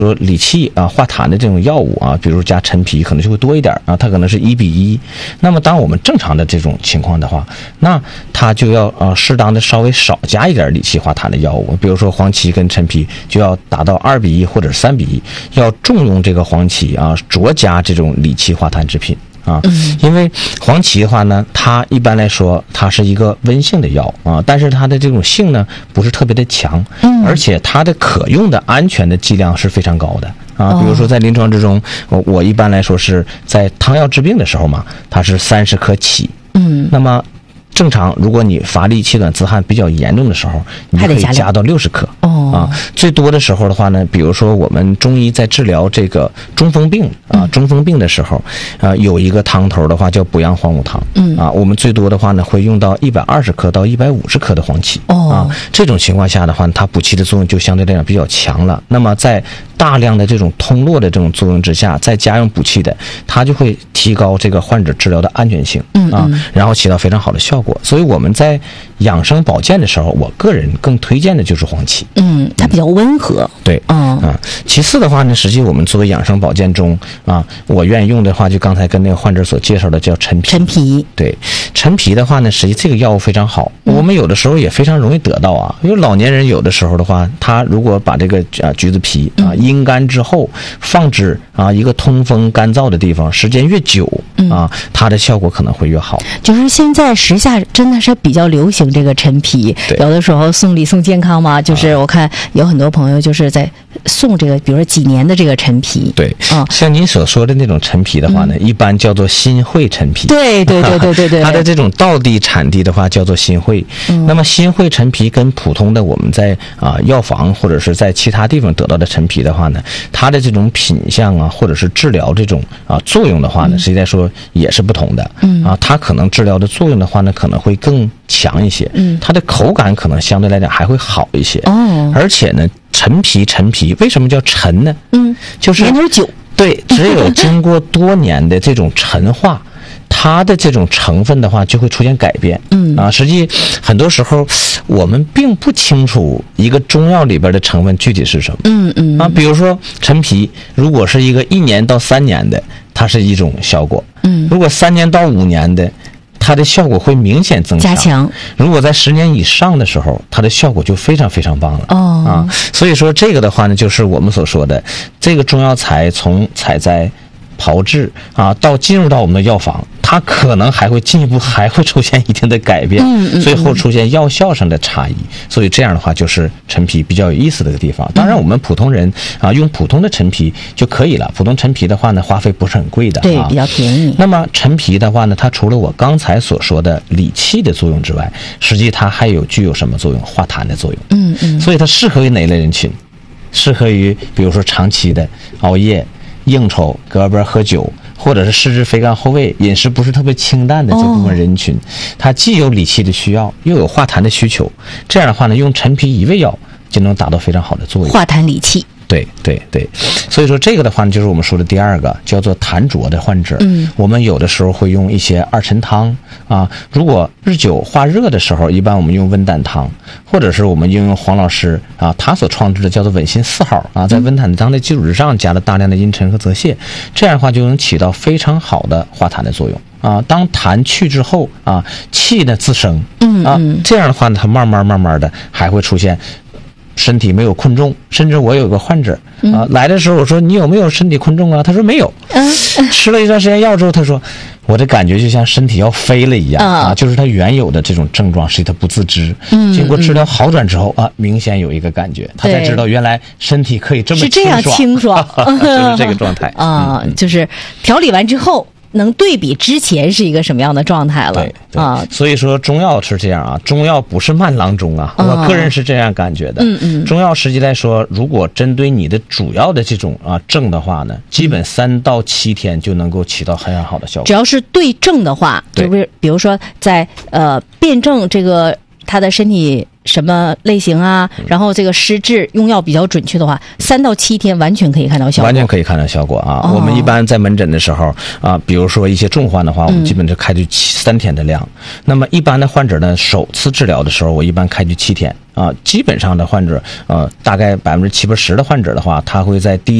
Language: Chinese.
说理气啊、化痰的这种药物啊，比如加陈皮可能就会多一点啊，它可能是1:1。那么当我们正常的这种情况的话，那它就要适当的稍微少加一点理气化痰的药物，比如说黄芪跟陈皮就要达到2:1或者是3:1，要重用这个黄芪啊，酌加这种理气化痰之品。因为黄芪的话呢，它一般来说它是一个温性的药啊，但是它的这种性呢不是特别的强，而且它的可用的安全的剂量是非常高的啊。比如说在临床之中，我一般来说是在汤药治病的时候嘛，它是30克起，那么正常，如果你乏力、气短、自汗比较严重的时候，你可以加到60克。最多的时候的话呢，比如说我们中医在治疗这个中风病中风病的时候，有一个汤头的话叫补阳黄武汤，我们最多的话呢会用到120克到150克的黄芪。这种情况下的话，它补气的作用就相对来讲比较强了。那么在大量的这种通络的这种作用之下，再加上补气的，它就会提高这个患者治疗的安全性然后起到非常好的效果。所以我们在养生保健的时候，我个人更推荐的就是黄芪。 它比较温和。 对，其次的话呢，实际我们作为养生保健中我愿意用的话，就刚才跟那个患者所介绍的叫陈皮。 陈皮， 对，陈皮的话呢，实际这个药物非常好，我们有的时候也非常容易得到啊。因为老年人有的时候的话，他如果把这个橘子皮阴干之后，放置一个通风干燥的地方，时间越久它的效果可能会越好。 就是现在时下真的是比较流行这个陈皮，有的时候送礼送健康嘛，就是我看有很多朋友就是在送这个，比如说几年的这个陈皮。 对，像您所说的那种陈皮的话呢，一般叫做新会陈皮。 对， 它的这种道地产地的话叫做新会。那么新会陈皮跟普通的我们在药房或者是在其他地方得到的陈皮的话呢，它的这种品相或者是治疗这种作用的话呢，实际来说也是不同的。它可能治疗的作用的话呢，可能会更强一些。它的口感可能相对来讲还会好一些。而且呢，陈皮为什么叫陈呢？就是年头久。 对，只有经过多年的这种陈化，它的这种成分的话就会出现改变。实际很多时候我们并不清楚一个中药里边的成分具体是什么。比如说陈皮，如果是一个1年到3年的，它是一种效果。如果3年到5年的，它的效果会明显增强。如果在10年以上的时候，它的效果就非常非常棒了。所以说这个的话呢，就是我们所说的这个中药材从采摘、炮制到进入到我们的药房，它可能还会进一步还会出现一定的改变，最后出现药效上的差异。所以这样的话就是陈皮比较有意思的一个地方。当然我们普通人用普通的陈皮就可以了，普通陈皮的话呢花费不是很贵的， 对，比较便宜。 那么陈皮的话呢，它除了我刚才所说的理气的作用之外，实际它还具有什么作用？化痰的作用。所以它适合于哪一类人群？适合于比如说长期的熬夜、应酬、搁外边喝酒，或者是湿滞肥甘厚胃、饮食不是特别清淡的这部分人群，它既有理气的需要，又有化痰的需求。这样的话呢，用陈皮一味药就能达到非常好的作用， 化痰理气。 对，所以说这个的话呢，就是我们说的第二个，叫做痰浊的患者。我们有的时候会用一些二陈汤如果日久化热的时候，一般我们用温胆汤，或者是我们应用黄老师他所创制的叫做稳心4号在温胆汤的基础之上加了大量的茵陈和泽泻，这样的话就能起到非常好的化痰的作用。当痰去之后气呢自生这样的话呢，它慢慢的还会出现身体没有困重。甚至我有个患者来的时候，我说你有没有身体困重啊？他说没有。吃了一段时间药之后，他说我的感觉就像身体要飞了一样就是他原有的这种症状，实际他不自知。经过治疗好转之后明显有一个感觉，他才知道原来身体可以这么是这样清爽就是这个状态就是调理完之后能对比之前是一个什么样的状态了。 对所以说中药是这样中药不是慢郎中我个人是这样感觉的。中药实际来说，如果针对你的主要的这种症的话呢，基本3到7天就能够起到很好的效果。 只要是对症的话，就是比如说在辩证这个他的身体什么类型啊，然后这个施治用药比较准确的话，3到7天完全可以看到效果。 完全可以看到效果啊！我们一般在门诊的时候啊，比如说一些重患的话，我们基本就开具3天的量。那么一般的患者呢，首次治疗的时候，我一般开具7天啊。基本上的患者，大概70%-80%的患者的话，他会在第